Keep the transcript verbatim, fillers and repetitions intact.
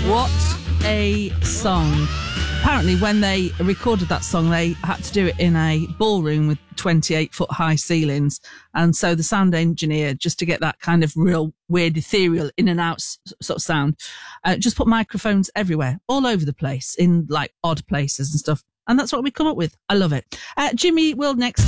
What a song. Apparently, when they recorded that song, they had to do it in a ballroom with twenty-eight foot high ceilings. And so the sound engineer, just to get that kind of real weird, ethereal in and out s- sort of sound, uh, just put microphones everywhere, all over the place, in like odd places and stuff. And that's what we come up with. I love it. Uh, Jimmy will next.